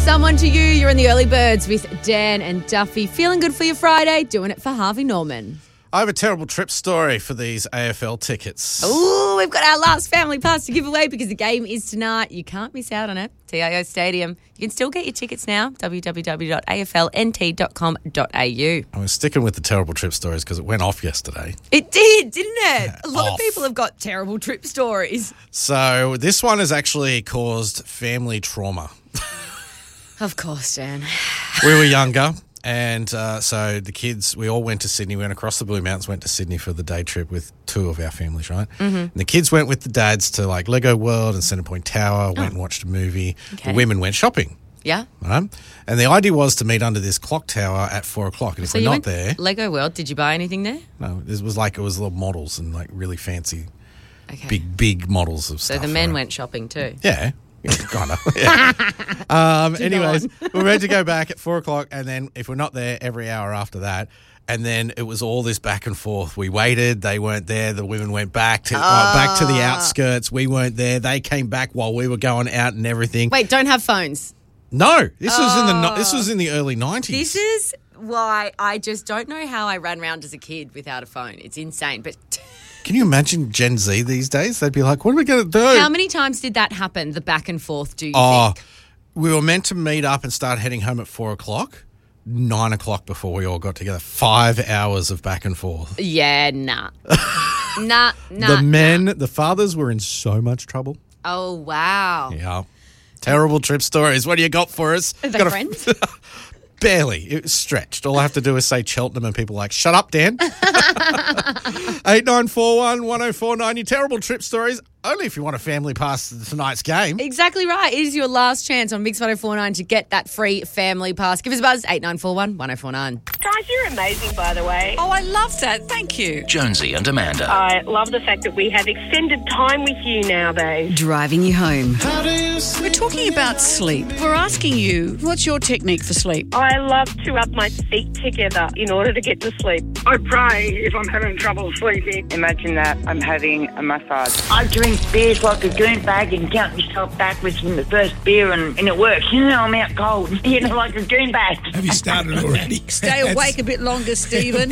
Someone to you, you're in the early birds with Dan and Duffy. Feeling good for your Friday, doing it for Harvey Norman. I have a terrible trip story for these AFL tickets. Ooh, we've got our last family pass to give away because the game is tonight. You can't miss out on it. TIO Stadium. You can still get your tickets now. www.aflnt.com.au. I was sticking with the terrible trip stories because it went off yesterday. It did, didn't it? Yeah, a lot off. of people have got terrible trip stories. So this one has actually caused family trauma. Of course, Dan. We were younger. And so the kids, we all went to Sydney. We went across the Blue Mountains, went to Sydney for the day trip with two of our families, right? Mm-hmm. And the kids went with the dads to like Lego World and Centrepoint Tower, went and watched a movie. Okay. The women went shopping. Yeah. Right? And the idea was to meet under this clock tower at 4 o'clock. And if we're not there... Lego World, did you buy anything there? No, it was little models and like really fancy, Okay. big models of So stuff. the men right? went shopping too? Yeah. Kind of. Yeah. Anyways, we're ready to go back at 4 o'clock, and then if we're not there, every hour after that. And then it was all this back and forth. We waited. They weren't there. The women went back to the outskirts. We weren't there. They came back while we were going out and everything. Wait, don't have phones. No, this was in the early 90s. This is why I just don't know how I ran around as a kid without a phone. It's insane. But Can you imagine Gen Z these days? They'd be like, what are we going to do? how many times did that happen, the back and forth, do you think? We were meant to meet up and start heading home at 4 o'clock. 9 o'clock before we all got together. 5 hours of back and forth. Yeah, nah. nah. The fathers were in so much trouble. Oh, wow. Yeah. Terrible trip stories. What do you got for us? Are they friends? Barely. It was stretched. All I have to do is say Cheltenham and people are like, shut up, Dan. 8941 1049. Your terrible trip stories. Only if you want a family pass to tonight's game. Exactly right. It is your last chance on Mix 1049 to get that free family pass. Give us a buzz, 8941 1049. Guys, you're amazing, by the way. Oh, I love that. Thank you. Jonesy and Amanda. I love the fact that we have extended time with you nowadays. Driving you home. We're talking about sleep. We're asking you, what's your technique for sleep? I love to rub my feet together in order to get to sleep. I pray if I'm having trouble sleeping. Imagine that I'm having a massage. I drink beers like a goon bag and count myself backwards from the first beer and it works. You know, I'm out cold. You know, like a goon bag. Have you started already? Stay awake a bit longer, Stephen.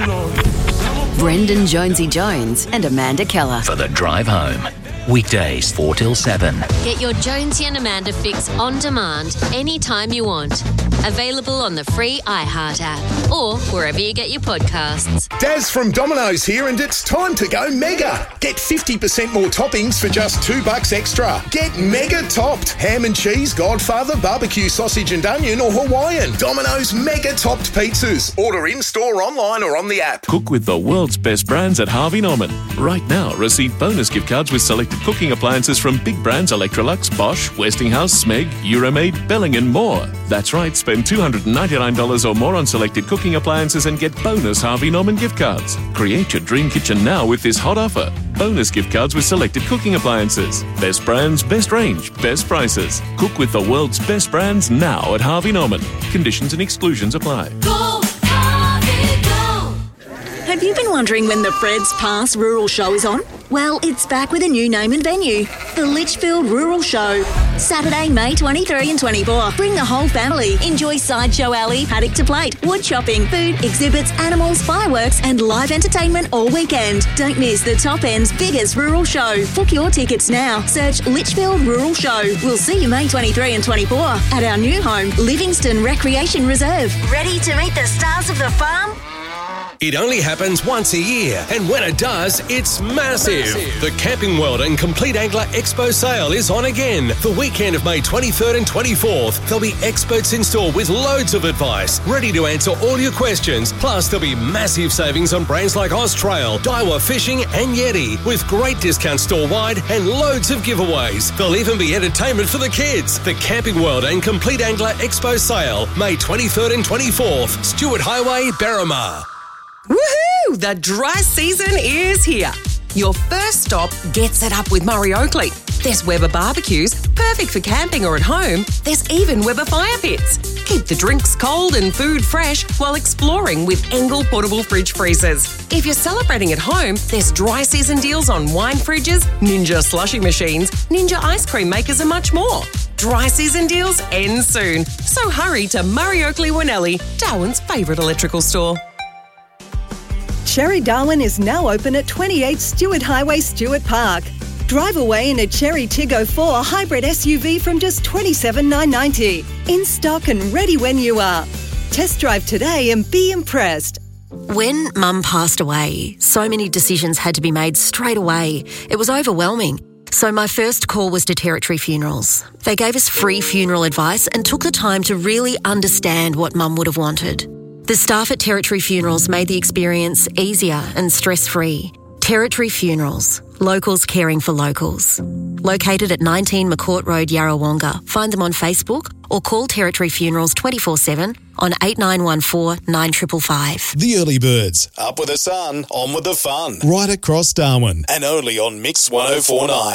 Brendan Jonesy Jones and Amanda Keller. For the drive home. Weekdays 4 till 7. Get your Jonesy and Amanda fix on demand anytime you want. Available on the free iHeart app or wherever you get your podcasts. Daz from Domino's here, and it's time to go mega. Get 50% more toppings for just $2 extra. Get mega topped. Ham and cheese, Godfather, barbecue sausage and onion, or Hawaiian. Domino's mega topped pizzas. Order in-store, online or on the app. Cook with the world's best brands at Harvey Norman. Right now, receive bonus gift cards with selected cooking appliances from big brands Electrolux, Bosch, Westinghouse, Smeg, Euromaid, Belling and more. That's right, spend $299 or more on selected cooking appliances and get bonus Harvey Norman gift cards. Create your dream kitchen now with this hot offer. Bonus gift cards with selected cooking appliances. Best brands, best range, best prices. Cook with the world's best brands now at Harvey Norman. Conditions and exclusions apply. Go, Harvey, go! Have you been wondering when the Fred's Pass Rural Show is on? Well, it's back with a new name and venue, the Litchfield Rural Show. Saturday, May 23 and 24. Bring the whole family. Enjoy Sideshow Alley, paddock to plate, wood chopping, food, exhibits, animals, fireworks and live entertainment all weekend. Don't miss the Top End's biggest rural show. Book your tickets now. Search Litchfield Rural Show. We'll see you May 23 and 24 at our new home, Livingston Recreation Reserve. Ready to meet the stars of the farm? It only happens once a year, and when it does, it's massive. The Camping World and Complete Angler Expo sale is on again. The weekend of May 23rd and 24th, there'll be experts in store with loads of advice, ready to answer all your questions. Plus, there'll be massive savings on brands like Austrail, Daiwa Fishing and Yeti, with great discounts store-wide and loads of giveaways. There'll even be entertainment for the kids. The Camping World and Complete Angler Expo sale, May 23rd and 24th, Stewart Highway, Berrimah. Woohoo! The dry season is here. Your first stop gets it up with Murray Oakley. There's Weber barbecues, perfect for camping or at home. There's even Weber fire pits. Keep the drinks cold and food fresh while exploring with Engel portable fridge freezers. If you're celebrating at home, there's dry season deals on wine fridges, Ninja slushy machines, Ninja ice cream makers and much more. dry season deals end soon. So hurry to Murray Oakley Winnelli, Darwin's favourite electrical store. Cherry Darwin is now open at 28 Stewart Highway, Stewart Park. Drive away in a Cherry Tiggo 4 hybrid SUV from just $27,990. In stock and ready when you are. Test drive today and be impressed. When Mum passed away, so many decisions had to be made straight away. It was overwhelming. So my first call was to Territory Funerals. They gave us free funeral advice and took the time to really understand what Mum would have wanted. The staff at Territory Funerals made the experience easier and stress-free. Territory Funerals, locals caring for locals. Located at 19 McCourt Road, Yarrawonga. Find them on Facebook or call Territory Funerals 24/7 on 8914 9555. The Early Birds, up with the sun, on with the fun. Right across Darwin and only on Mix 104.9.